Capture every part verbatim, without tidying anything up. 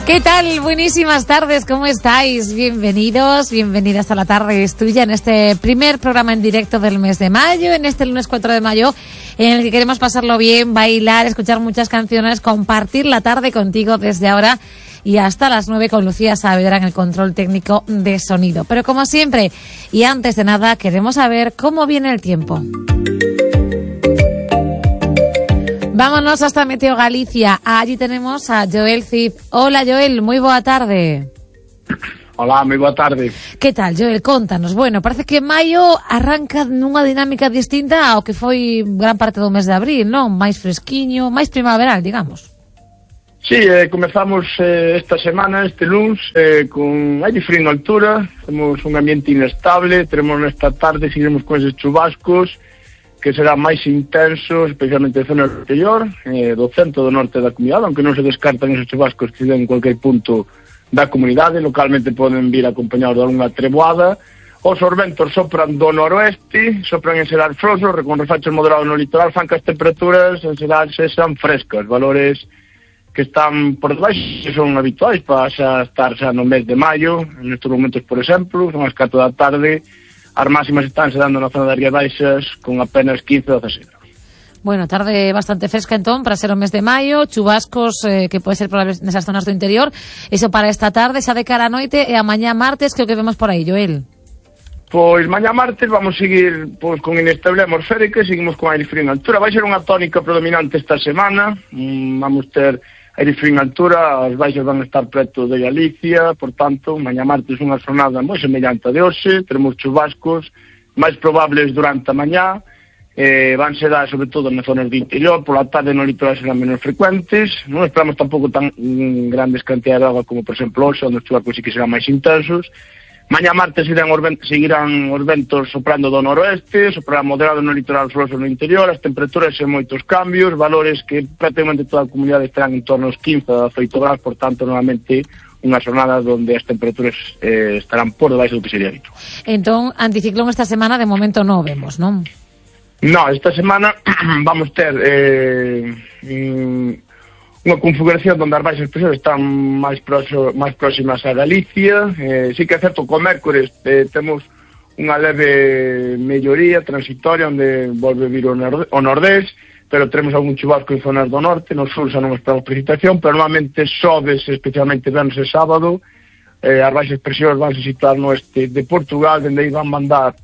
¿Qué tal? Buenísimas tardes, ¿cómo estáis? Bienvenidos, bienvenidas a La Tarde es Tuya en este primer programa en directo del mes de mayo, en este lunes cuatro de mayo, en el que queremos pasarlo bien, bailar, escuchar muchas canciones, compartir la tarde contigo desde ahora y hasta las nueve con Lucía Saavedra en el control técnico de sonido. Pero como siempre, y antes de nada, queremos saber cómo viene el tiempo. Vámonos hasta Meteo Galicia. Allí tenemos a Joel Cid. Hola, Joel, moi boa tarde. Hola, moi boa tarde. Que tal, Joel? Contanos. Bueno, parece que maio arranca nunha dinámica distinta ao que foi gran parte do mes de abril, non? Máis fresquiño, máis primaveral, digamos. Sí, eh, comezamos eh, esta semana, este luns, eh, con aire frío en altura, temos un ambiente inestable, teremos nesta tarde, seguiremos con eses chubascos, que será máis intenso, especialmente en zona interior, eh, do centro do norte da comunidade, aunque non se descartan esos chubascos que se den en cualquier punto da comunidade, localmente poden vir acompañados de alguna treboada. Os ventos sopran do noroeste, sopran en xeral frosos, con refachos moderados no litoral, fan que as temperaturas en xeral se sean frescas, valores que están por debaixo, que son habituais para xa estar xa no mes de maio, en estes momentos, por exemplo, son as catro da tarde. As máximas están se dando na zona das Rías Baixas con apenas quince a dezasete graus. Bueno, tarde bastante fresca entón para ser o mes de maio, chubascos eh, que pode ser probables nesas zonas do interior. Iso para esta tarde, xa de cara a noite e a mañá martes, que o que vemos por aí, Joel? Pois mañá martes vamos seguir pois, con inestabilidade atmosférica, seguimos con aire frío en altura. Vai ser unha tónica predominante esta semana, mm, vamos ter aire frío en altura, as baixas van a estar preto de Galicia, por tanto, mañá martes unha jornada moi semellante a de hoxe, teremos chubascos máis probables durante a mañá, eh, van ser dar sobre todo nas zonas do interior, pola tarde no litoral serán menos frecuentes, non esperamos tampouco tan mm, grandes cantidades de agua como, por exemplo, hoxe, onde os chubascos sí que serán máis intensos. Mañá martes seguirán os ventos, seguirán os ventos soprando do noroeste, soprará moderado no litoral froso no interior, as temperaturas en moitos cambios, valores que prácticamente toda a comunidade estarán en torno aos quince a dezaoito graus, por tanto, normalmente unha jornada onde as temperaturas eh, estarán por debaixo do que sería habitual. Entón, anticiclón esta semana de momento non vemos, non? No, esta semana vamos ter eh, mm, unha configuración onde as baixas presións están máis, proxo, máis próximas a Galicia. Eh, sí que é certo que o mércores eh, temos unha leve melloría transitoria onde volve vir o, nord o nordés, pero teremos algún chubasco en zonas do norte, no sur xa non esperamos precipitación, pero normalmente sobes, especialmente venres e sábado, eh, as baixas presións van a situar no este de Portugal, onde aí van mandar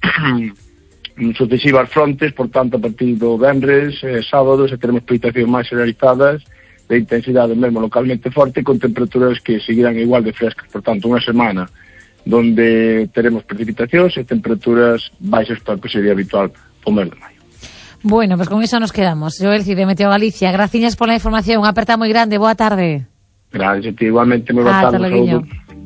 sucesivas frontes, por tanto a partir do venres e eh, sábado se teremos precipitacións máis generalizadas de intensidade mesmo localmente forte, con temperaturas que seguirán igual de frescas. Por tanto, unha semana donde teremos precipitacións e temperaturas baixas para o que sería habitual o mes de maio. Bueno, pues con eso nos quedamos. Joel Cid de Meteo Galicia, graciñas pola información, unha aperta moi grande, boa tarde. Gracias a ti, igualmente, moi boa tarde.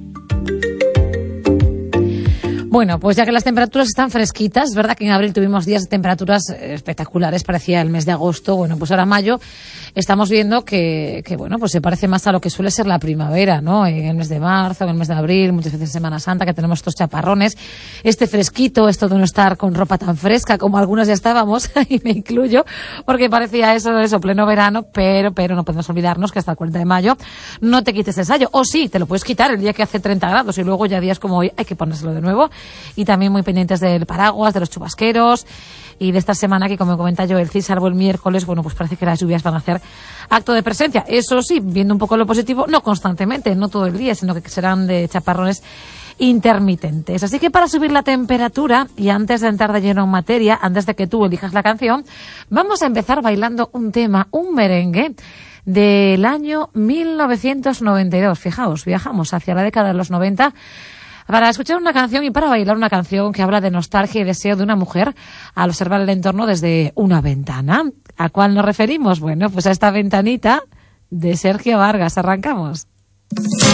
Bueno, pues ya que las temperaturas están fresquitas, es verdad que en abril tuvimos días de temperaturas espectaculares, parecía el mes de agosto, bueno, pues ahora mayo estamos viendo que, que bueno, pues se parece más a lo que suele ser la primavera, ¿no? En el mes de marzo, en el mes de abril, muchas veces en Semana Santa, que tenemos estos chaparrones, este fresquito, esto de no estar con ropa tan fresca como algunos ya estábamos, y me incluyo, porque parecía eso, eso, pleno verano, pero, pero no podemos olvidarnos que hasta el cuarenta de mayo no te quites el sayo, o sí, te lo puedes quitar el día que hace treinta grados, y luego ya días como hoy hay que ponérselo de nuevo. Y también muy pendientes del paraguas, de los chubasqueros y de esta semana que, como comenta Joel Cid, salvo el miércoles, bueno, pues parece que las lluvias van a hacer acto de presencia. Eso sí, viendo un poco lo positivo, no constantemente, no todo el día, sino que serán de chaparrones intermitentes. Así que para subir la temperatura, y antes de entrar de lleno en materia, antes de que tú elijas la canción, vamos a empezar bailando un tema, un merengue del año mil novecientos noventa y dos. Fijaos, viajamos hacia la década de los noventa para escuchar una canción y para bailar una canción que habla de nostalgia y deseo de una mujer al observar el entorno desde una ventana. ¿A cuál nos referimos? Bueno, pues a esta ventanita de Sergio Vargas. Arrancamos.